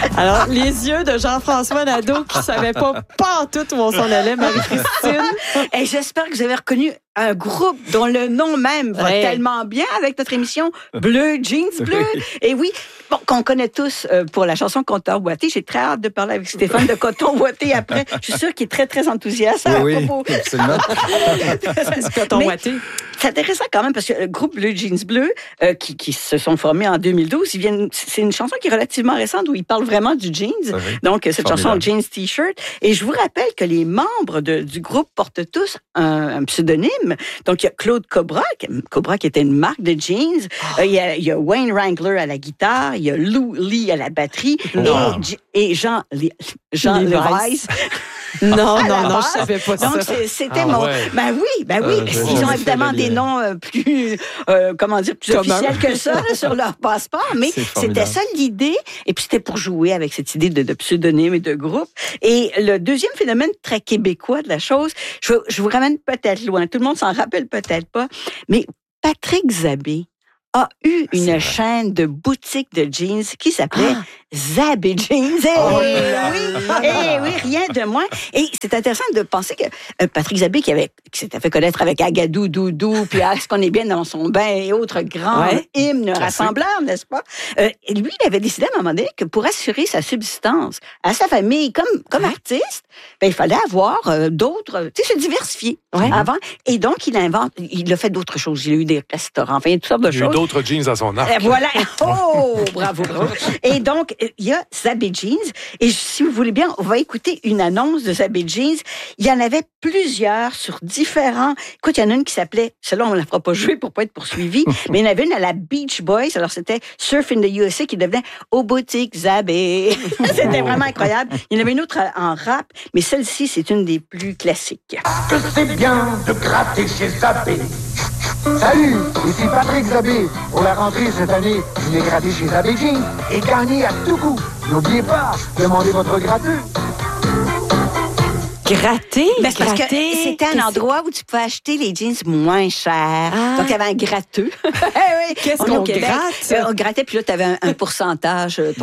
Alors, les yeux de Jean-François Nadeau qui ne savait pas tout où on s'en allait, Marie-Christine. Et j'espère que vous avez reconnu un groupe dont le nom même va tellement bien avec notre émission Bleu, Jeans Bleu. Et oui, bon, qu'on connaît tous pour la chanson Coton Ouaté. J'ai très hâte de parler avec Stéphane de Coton Ouaté après. Je suis sûre qu'il est très, très enthousiaste à propos. Absolument. Coton Ouaté. C'est intéressant quand même parce que le groupe Bleu Jeans Bleu, qui se sont formés en 2012, c'est une chanson qui est relativement récente où ils parlent vraiment du jeans. Donc, cette chanson Jeans T-shirt. Et je vous rappelle que les membres du groupe portent tous un pseudonyme. Donc, il y a Claude Cobra qui était une marque de jeans. Il y a Wayne Wrangler à la guitare. Il y a Lou Lee à la batterie. Et Jean Levice. Non, je savais pas ça. Donc, c'était mon... Ouais. Ben oui. Ils ont évidemment des noms plus officiels que ça là, sur leur passeport, mais c'était ça l'idée. Et puis, c'était pour jouer avec cette idée de pseudonyme et de groupe. Et le deuxième phénomène très québécois de la chose, je vous ramène peut-être loin, tout le monde s'en rappelle peut-être pas, mais Patrick Zabé a eu une chaîne de boutiques de jeans qui s'appelait Zabé Jeans. Oui, rien de moins. Et c'est intéressant de penser que Patrick Zabé, qui s'était fait connaître avec Agadou, Doudou, puis Est-ce qu'on est bien dans son bain et autres grands hymnes rassembleurs, n'est-ce pas? Lui, il avait décidé à un moment donné que pour assurer sa subsistance à sa famille comme artiste, ben, il fallait avoir d'autres, se diversifier avant. Et donc, il a fait d'autres choses. Il a eu des restaurants, enfin, toutes sortes de choses. Il a eu d'autres jeans à son arc. Voilà. Oh, bravo. Et donc, il y a Zabé Jeans. Et si vous voulez bien, on va écouter une annonce de Zabé Jeans. Il y en avait plusieurs sur différents... Écoute, il y en a une qui s'appelait... Celle-là, on ne la fera pas jouer pour pas être poursuivi. Mais il y en avait une à la Beach Boys. Alors, c'était Surf in the USA qui devenait Aux boutiques Zabé. C'était vraiment incroyable. Il y en avait une autre en rap, mais celle-ci, c'est une des plus classiques. Que c'est bien de gratter chez Zabé. Salut, ici Patrick Zabé. Pour la rentrée cette année, je l'ai gratté chez Zabé Jeans et gagné à tout coup. N'oubliez pas, demandez votre gratteux. Gratter? Parce que c'était un endroit où tu pouvais acheter les jeans moins chers. Donc, il y avait un gratteux. Qu'est-ce qu'on gratte? On grattait, puis là, tu avais un pourcentage de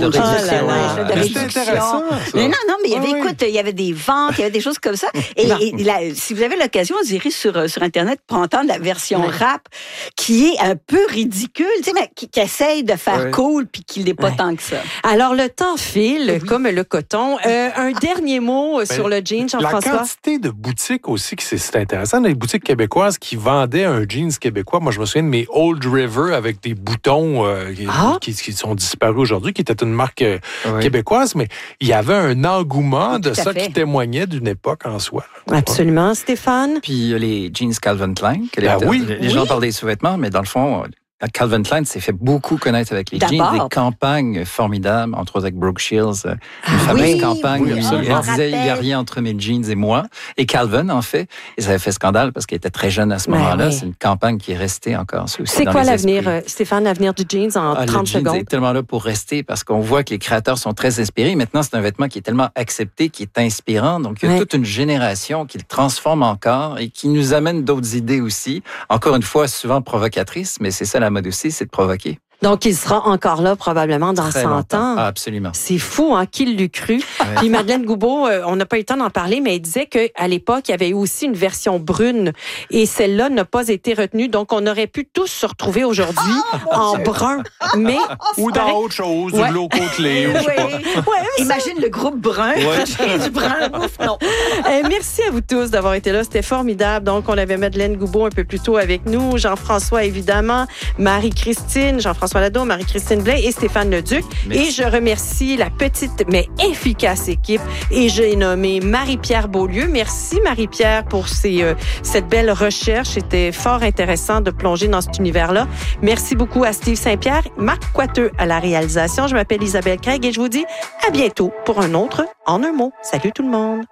réduction. Mais non, mais il y avait des ventes, il y avait des choses comme ça. Et si vous avez l'occasion, vous irez sur Internet pour entendre la version rap qui est un peu ridicule, tu sais, mais qui essaye de faire cool puis qui l'est pas tant que ça. Alors, le temps file, comme le coton. Un dernier mot sur le jean, Jean-François. La quantité de boutiques aussi, c'est intéressant, les boutiques québécoises qui vendaient un jeans québécois. Moi, je me souviens de mes Old River avec des boutons qui sont disparus aujourd'hui, qui était une marque québécoise, mais il y avait un engouement de ça qui témoignait d'une époque en soi. Absolument, Stéphane. Puis les jeans Calvin Klein, les gens parlent des sous-vêtements, mais dans le fond... Calvin Klein s'est fait beaucoup connaître avec les jeans, des campagnes formidables, entre autres avec Brooke Shields, une fameuse campagne où il disait il n'y a rien entre mes jeans et moi. Et Calvin, en fait, et ça avait fait scandale parce qu'il était très jeune à ce moment-là. C'est une campagne qui est restée encore. C'est quoi l'avenir, Stéphane, l'avenir du jeans en 30 secondes? Le jeans est tellement là pour rester parce qu'on voit que les créateurs sont très inspirés. Maintenant, c'est un vêtement qui est tellement accepté, qui est inspirant. Donc, il y a toute une génération qui le transforme encore et qui nous amène d'autres idées aussi. Encore une fois, souvent provocatrices, mais c'est ça la mode aussi, c'est de provoquer. Donc, il sera encore là probablement dans 100 ans. Ah, absolument. C'est fou, hein? Qui l'eût cru? Puis Madeleine Goubeau, on n'a pas eu le temps d'en parler, mais elle disait qu'à l'époque, il y avait eu aussi une version brune et celle-là n'a pas été retenue. Donc, on aurait pu tous se retrouver aujourd'hui en brun. Mais ou dans autre chose, du Low Côtelé, ou je sais pas. Imagine le groupe brun. Du brun, non. Merci à vous tous d'avoir été là. C'était formidable. Donc, on avait Madeleine Goubeau un peu plus tôt avec nous, Jean-François, évidemment, Marie-Christine, Jean-François Nadeau, Marie-Christine Blais et Stéphane Leduc. Merci. Et je remercie la petite mais efficace équipe. Et j'ai nommé Marie-Pierre Beaulieu. Merci Marie-Pierre pour cette belle recherche. C'était fort intéressant de plonger dans cet univers-là. Merci beaucoup à Steve Saint-Pierre, Marc Coiteux à la réalisation. Je m'appelle Isabelle Craig et je vous dis à bientôt pour un autre En un mot. Salut tout le monde.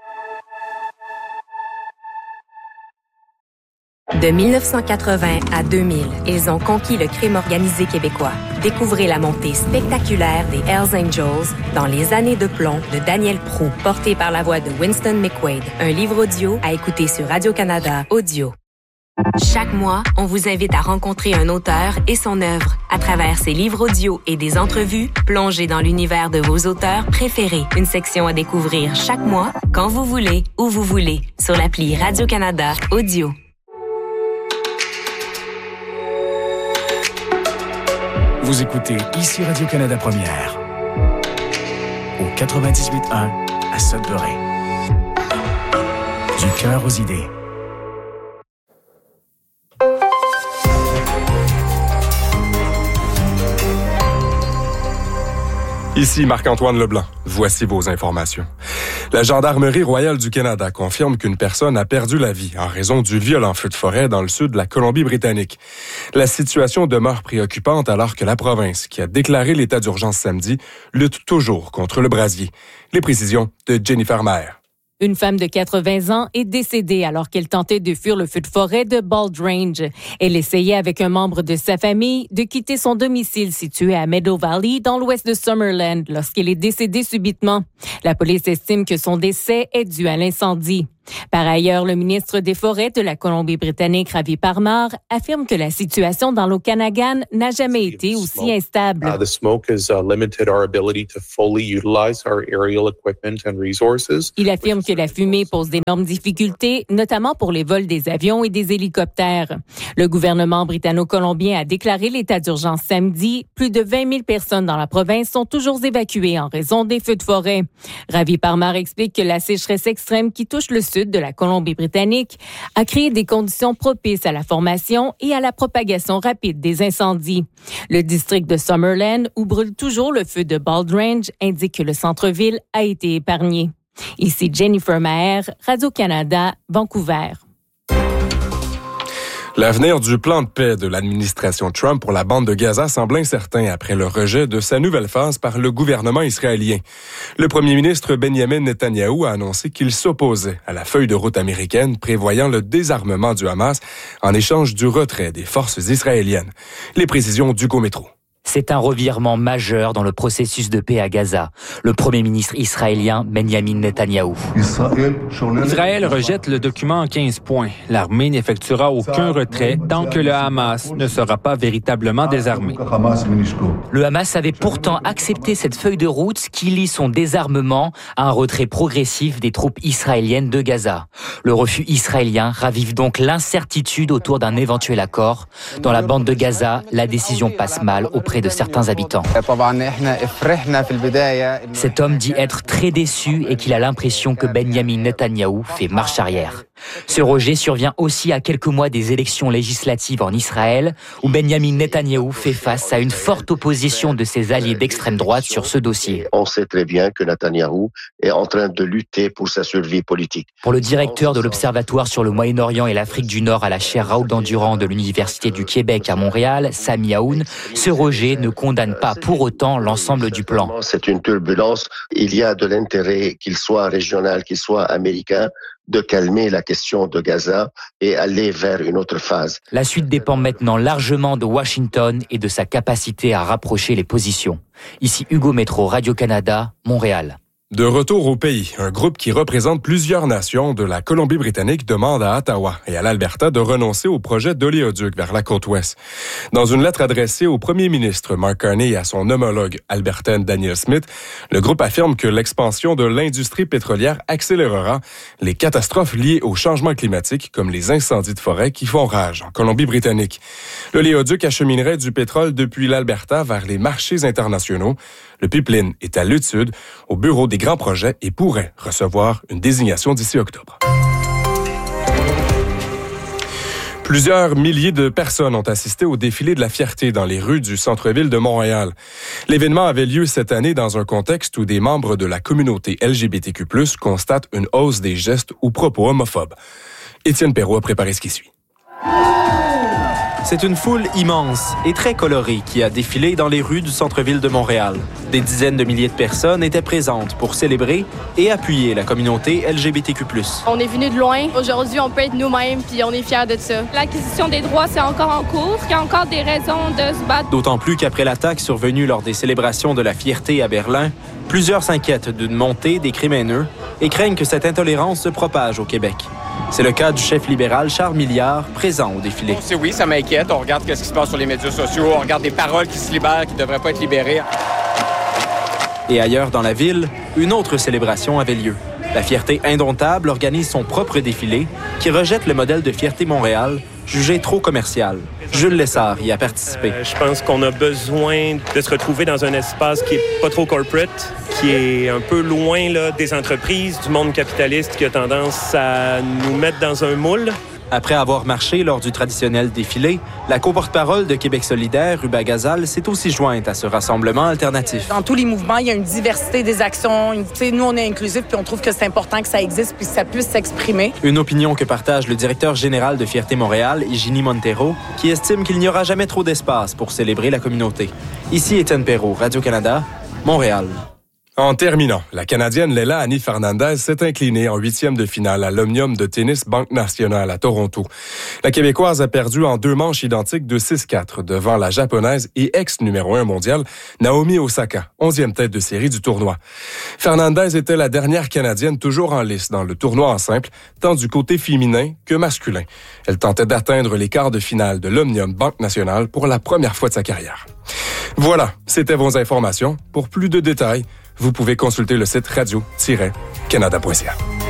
De 1980 à 2000, ils ont conquis le crime organisé québécois. Découvrez la montée spectaculaire des Hells Angels dans Les années de plomb de Daniel Proulx, porté par la voix de Winston McQuaid. Un livre audio à écouter sur Radio-Canada Audio. Chaque mois, on vous invite à rencontrer un auteur et son œuvre. À travers ses livres audio et des entrevues, plongez dans l'univers de vos auteurs préférés. Une section à découvrir chaque mois, quand vous voulez, où vous voulez, sur l'appli Radio-Canada Audio. Vous écoutez ici Radio-Canada Première, au 98.1 à Sudbury. Du cœur aux idées. Ici Marc-Antoine Leblanc. Voici vos informations. La Gendarmerie royale du Canada confirme qu'une personne a perdu la vie en raison du violent feu de forêt dans le sud de la Colombie-Britannique. La situation demeure préoccupante alors que la province, qui a déclaré l'état d'urgence samedi, lutte toujours contre le brasier. Les précisions de Jennifer Maher. Une femme de 80 ans est décédée alors qu'elle tentait de fuir le feu de forêt de Bald Range. Elle essayait avec un membre de sa famille de quitter son domicile situé à Meadow Valley dans l'ouest de Summerland lorsqu'elle est décédée subitement. La police estime que son décès est dû à l'incendie. Par ailleurs, le ministre des Forêts de la Colombie-Britannique, Ravi Parmar, affirme que la situation dans l'Okanagan n'a jamais été aussi instable. Il affirme que la fumée pose d'énormes difficultés, notamment pour les vols des avions et des hélicoptères. Le gouvernement britanno-colombien a déclaré l'état d'urgence samedi. Plus de 20 000 personnes dans la province sont toujours évacuées en raison des feux de forêt. Ravi Parmar explique que la sécheresse extrême qui touche le sud de la Colombie-Britannique a créé des conditions propices à la formation et à la propagation rapide des incendies. Le district de Summerland, où brûle toujours le feu de Bald Range, indique que le centre-ville a été épargné. Ici Jennifer Maher, Radio-Canada, Vancouver. L'avenir du plan de paix de l'administration Trump pour la bande de Gaza semble incertain après le rejet de sa nouvelle phase par le gouvernement israélien. Le premier ministre Benjamin Netanyahou a annoncé qu'il s'opposait à la feuille de route américaine prévoyant le désarmement du Hamas en échange du retrait des forces israéliennes. Les précisions d'Hugo Métro. C'est un revirement majeur dans le processus de paix à Gaza. Le premier ministre israélien Benjamin Netanyahou. Israël rejette le document en 15 points. L'armée n'effectuera aucun retrait tant que le Hamas ne sera pas véritablement désarmé. Le Hamas avait pourtant accepté cette feuille de route qui lie son désarmement à un retrait progressif des troupes israéliennes de Gaza. Le refus israélien ravive donc l'incertitude autour d'un éventuel accord. Dans la bande de Gaza, la décision passe mal auprès de certains habitants. Cet homme dit être très déçu et qu'il a l'impression que Benjamin Netanyahou fait marche arrière. Ce rejet survient aussi à quelques mois des élections législatives en Israël, où Benjamin Netanyahou fait face à une forte opposition de ses alliés d'extrême droite sur ce dossier. On sait très bien que Netanyahou est en train de lutter pour sa survie politique. Pour le directeur de l'Observatoire sur le Moyen-Orient et l'Afrique du Nord à la chaire Raoul Dandurand de l'Université du Québec à Montréal, Sami Aoun, ce rejet ne condamne pas pour autant l'ensemble du plan. C'est une turbulence. Il y a de l'intérêt, qu'il soit régional, qu'il soit américain, de calmer la question de Gaza et aller vers une autre phase. La suite dépend maintenant largement de Washington et de sa capacité à rapprocher les positions. Ici Hugo Métro, Radio-Canada, Montréal. De retour au pays, un groupe qui représente plusieurs nations de la Colombie-Britannique demande à Ottawa et à l'Alberta de renoncer au projet d'oléoduc vers la côte ouest. Dans une lettre adressée au premier ministre Mark Carney et à son homologue albertain Danielle Smith, le groupe affirme que l'expansion de l'industrie pétrolière accélérera les catastrophes liées au changement climatique, comme les incendies de forêt qui font rage en Colombie-Britannique. L'oléoduc acheminerait du pétrole depuis l'Alberta vers les marchés internationaux. Le pipeline est à l'étude au bureau des grands projets et pourrait recevoir une désignation d'ici octobre. Plusieurs milliers de personnes ont assisté au défilé de la fierté dans les rues du centre-ville de Montréal. L'événement avait lieu cette année dans un contexte où des membres de la communauté LGBTQ+, constatent une hausse des gestes ou propos homophobes. Étienne Perrault a préparé ce qui suit. C'est une foule immense et très colorée qui a défilé dans les rues du centre-ville de Montréal. Des dizaines de milliers de personnes étaient présentes pour célébrer et appuyer la communauté LGBTQ+. On est venu de loin. Aujourd'hui, on peut être nous-mêmes puis on est fiers de ça. L'acquisition des droits, c'est encore en cours. Il y a encore des raisons de se battre. D'autant plus qu'après l'attaque survenue lors des célébrations de la fierté à Berlin, plusieurs s'inquiètent d'une montée des crimes haineux et craignent que cette intolérance se propage au Québec. C'est le cas du chef libéral Charles Milliard, présent au défilé. Oui, ça m'inquiète. On regarde ce qui se passe sur les médias sociaux, on regarde des paroles qui se libèrent, qui ne devraient pas être libérées. Et ailleurs dans la ville, une autre célébration avait lieu. La Fierté indomptable organise son propre défilé qui rejette le modèle de Fierté Montréal, jugé trop commercial. Jules Lessard y a participé. Je pense qu'on a besoin de se retrouver dans un espace qui est pas trop corporate, qui est un peu loin là, des entreprises, du monde capitaliste qui a tendance à nous mettre dans un moule. Après avoir marché lors du traditionnel défilé, la co-porte-parole de Québec solidaire, Ruba Gazal, s'est aussi jointe à ce rassemblement alternatif. Dans tous les mouvements, il y a une diversité des actions. Nous, on est inclusifs, puis on trouve que c'est important que ça existe, puis que ça puisse s'exprimer. Une opinion que partage le directeur général de Fierté Montréal, Higini Montero, qui estime qu'il n'y aura jamais trop d'espace pour célébrer la communauté. Ici Étienne Perrault, Radio-Canada, Montréal. En terminant, la Canadienne Leila Annie Fernandez s'est inclinée en 8e de finale à l'Omnium de tennis Banque Nationale à Toronto. La Québécoise a perdu en 2 manches identiques de 6-4 devant la Japonaise et ex-numéro 1 mondial Naomi Osaka, 11e tête de série du tournoi. Fernandez était la dernière Canadienne toujours en lice dans le tournoi en simple, tant du côté féminin que masculin. Elle tentait d'atteindre les quarts de finale de l'Omnium Banque Nationale pour la première fois de sa carrière. Voilà, c'était vos informations. Pour plus de détails, vous pouvez consulter le site radio-canada.ca.